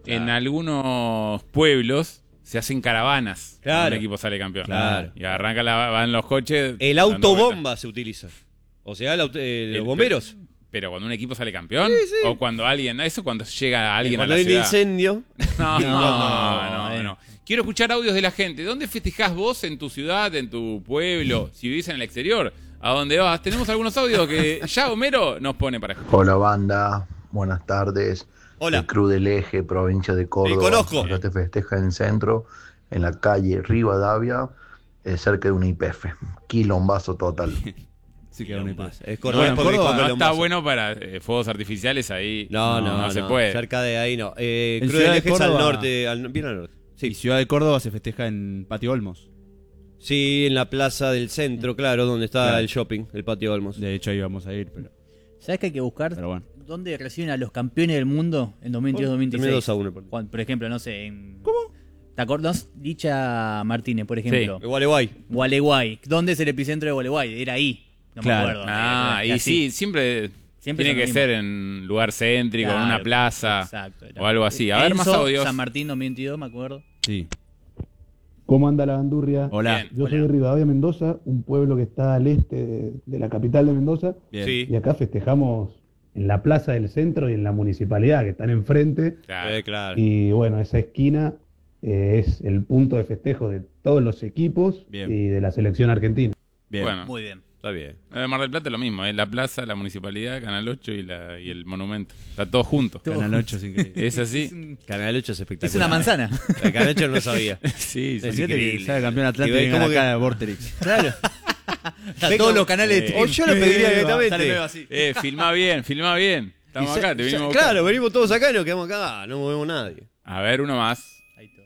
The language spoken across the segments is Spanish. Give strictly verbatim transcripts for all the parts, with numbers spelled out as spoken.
en algunos pueblos se hacen caravanas Claro. cuando un equipo sale campeón. Claro. Y arranca la, van los coches. El dando autobomba vueltas. se utiliza. O sea, el auto- eh, los El- bomberos. Pero cuando un equipo sale campeón, Sí, sí. o cuando alguien, eso cuando llega alguien Cuando a la hay un ciudad. incendio. No, no, No, no, eh. no. Quiero escuchar audios de la gente. ¿Dónde festejás vos en tu ciudad, en tu pueblo? Si vivís en el exterior, ¿a dónde vas? Tenemos algunos audios que ya Homero nos pone para escuchar. Hola banda, buenas tardes. Hola. El Cruz del Eje, provincia de Córdoba. conozco. Acá te festeja en el centro, en la calle Rivadavia, eh, cerca de una I P F. Quilombazo total. Sí, que era un I P. Es No, Córdoba, en es porque Córdoba Córdoba no lo está más- bueno para eh, fuegos artificiales ahí. No, no, no, se puede. Cerca de ahí no. Eh, En Cruz del Ciudad de Eje es al Córdoba- norte, al, bien al norte. Y Sí. Ciudad de Córdoba se festeja en Patio Olmos. Sí, en la plaza del centro, claro, donde está Claro. el shopping, el patio Olmos. De hecho, ahí vamos a ir, pero. ¿Sabes que hay que buscar Pero bueno. dónde reciben a los campeones del mundo en dos mil veintidós dos mil Terminó veintiséis? dos a uno el partido. Juan, por ejemplo, no sé, en... ¿Cómo? ¿Te acordás? Licha Martínez, por ejemplo. Gualeguay. Gualeguay. ¿Dónde es el epicentro de Gualeguay? Era ahí. No Claro. me acuerdo. Ah, Era y así. sí, siempre, Siempre tiene es que lo ser mismo. en lugar céntrico, en Claro, una plaza exacto, era- o algo así. A ver, más Enzo, audios. San Martín dos mil veintidós, me acuerdo. Sí. ¿Cómo anda la bandurria? Hola. Bien. Yo soy de Hola. Rivadavia, Mendoza, un pueblo que está al este de, de la capital de Mendoza, Bien. Sí. y acá festejamos en la plaza del centro y en la municipalidad, que están enfrente, Claro. Eh, claro. y bueno, esa esquina eh, es el punto de festejo de todos los equipos Bien. y de la selección argentina. Bien. Bueno, Muy bien. Está bien. en Mar del Plata es lo mismo, es la plaza, la municipalidad, Canal ocho y, la, y el monumento. Está todo junto. Canal ocho es increíble. ¿Es así? Canal ocho es espectacular. Es una manzana. El Canal ocho no sabía. Sí, sí. Es Fíjate que increíble. sale campeón Atlántico Y y ve venga cómo acá que- de Vorterix. Claro. Está todos los canales de O yo lo pediría directamente. así. Eh, filmá bien, filmá bien. Estamos Y acá, sa- te ya- vinimos a buscar. Claro, venimos todos acá y nos quedamos acá. No movemos nadie. A ver, uno más. Ahí está.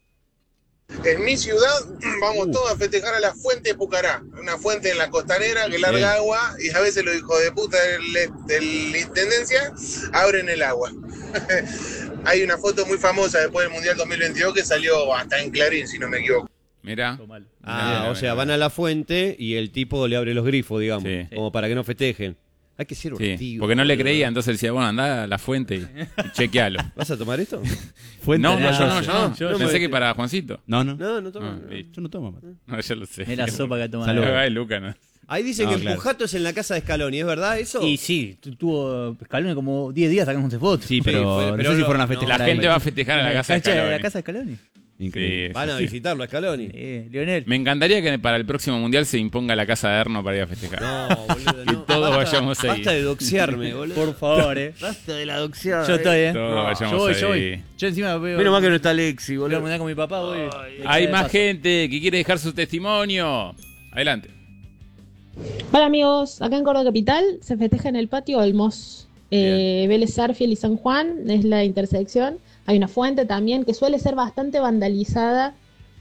En mi ciudad vamos todos a festejar a la fuente de Pucará, una fuente en la costanera que larga Bien. agua y a veces los hijos de puta de la intendencia abren el agua. Hay una foto muy famosa después del Mundial dos mil veintidós que salió hasta en Clarín, si no me equivoco. Mira. Todo mal. Ah, Mira, o sea, mira. van a la fuente y el tipo le abre los grifos, digamos. Sí. Como para que no festejen. Hay que ser Sí, ortigo. porque no le boludo. creía, entonces decía, bueno, anda a la fuente y, y chequealo. ¿Vas a tomar esto? Fuente No, no, de- yo no, yo no. yo no Pensé me- que para Juancito. No, no. No, no toma. Ah, listo. Yo no tomo, mate. No, ya lo sé. Es la sopa que ha tomado. Salud. Ay, Luca, ¿no? Ahí dicen No, que el claro. Pujato es en la casa de Scaloni, ¿es verdad eso? Y sí, tu- tuvo Scaloni como diez días sacándose fotos. Sí, pero, fue- no pero sé si no- fueron a no, festejar. La ahí. gente va a festejar a la casa de cancha de Scaloni. la casa de Scaloni. Increíble. Sí, Van a sí. visitarlo a Scaloni. Eh, Lionel. Me encantaría que para el próximo mundial se imponga la casa de Erno para ir a festejar. No, boludo, no. todos Basta- vayamos ahí. Basta de doxearme, boludo. Por favor, eh. Basta de la doxeada. Yo estoy, eh. Todos No, vayamos yo voy, ahí. yo voy. Yo encima veo. Menos mal que no está Alexi, Voy a boludo. comunicar con mi papá, voy. Hay más gente que quiere dejar su testimonio. Adelante. Hola amigos, acá en Córdoba Capital se festeja en el patio Olmos. Eh, Vélez Sarsfield y San Juan es la intersección. Hay una fuente también que suele ser bastante vandalizada.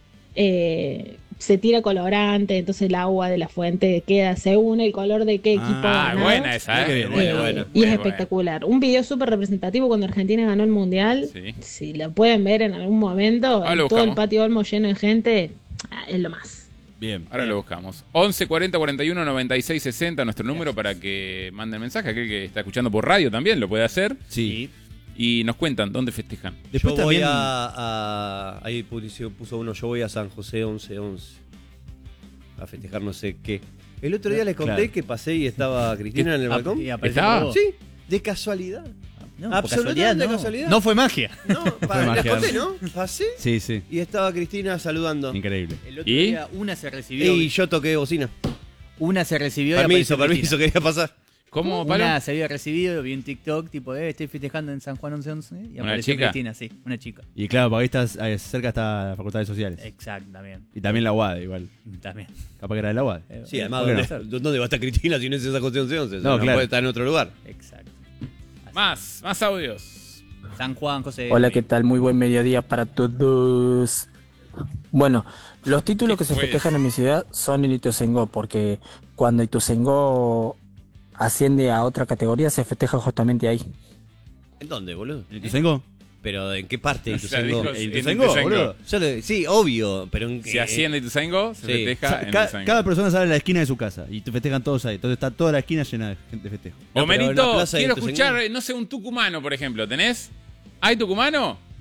Eh, se tira colorante, entonces el agua de la fuente queda según el color de qué equipo Ah, ganó. buena esa, Qué ¿eh? bien. Eh, Bueno, bueno, y es bueno, espectacular. Un video súper representativo cuando Argentina ganó el Mundial. Sí. Si lo pueden ver en algún momento, Ah, lo todo el buscamos. patio Olmos lleno de gente, ah, es lo más. Bien. Ahora lo buscamos. once cuarenta cuarenta y uno noventa y seis sesenta, nuestro número para que manden mensaje. Aquel que está escuchando por radio también lo puede hacer. Sí. Y nos cuentan dónde festejan. Después yo voy también. a, a- Ahí puso, puso uno, yo voy a San José once once. A festejar no sé qué. El otro día les conté Claro. que pasé y estaba Cristina en el balcón. Y apareció ¿Estaba? vos. Sí, de casualidad. No, por Absolutamente casualidad, de no. casualidad. No fue magia. No, pa- les magia. conté, ¿no? Pasé Sí, sí. y estaba Cristina saludando. Increíble. El otro ¿Y? día una se recibió. Y yo toqué bocina. Una se recibió. y Permiso, apareció permiso, Cristina. quería pasar. ¿Cómo, Pablo? Una se había recibido, vi en TikTok, tipo, eh, estoy festejando en San Juan once once. Y ¿Una apareció chica? Cristina, sí, una chica. Y claro, porque ahí estás, eh, cerca está la Facultad de Sociales. Exacto, también. Y también la U A D, igual. También. Capaz que era de la U A D. Eh, Sí, además, ¿por qué ¿dónde, ¿dónde va a estar Cristina si no es esa cuestión once once? No, No, claro. puede estar en otro lugar. Exacto. Así. Más, más audios. San Juan, José. Hola, ¿qué tal? Muy buen mediodía para todos. Bueno, los títulos que se Pues. festejan en mi ciudad son en Ituzaingó, porque cuando Ituzaingó asciende a otra categoría se festeja justamente ahí. ¿En dónde, boludo? ¿En Ituzaingó? ¿Pero en qué parte de O sea, Ituzaingó? dijo, ¿En en Ituzaingó, Ituzaingó. boludo? Yo le- sí, obvio, pero en Si asciende Ituzaingó, se Sí. festeja en Ca- Ituzaingó. cada persona sale a la esquina de su casa y te festejan todos ahí. Entonces está toda la esquina llena de gente de festejo. No, pero en la Homerito, plaza de quiero Ituzaingó. escuchar, no sé, un tucumano, por ejemplo. ¿Tenés? ¿Hay tucumano?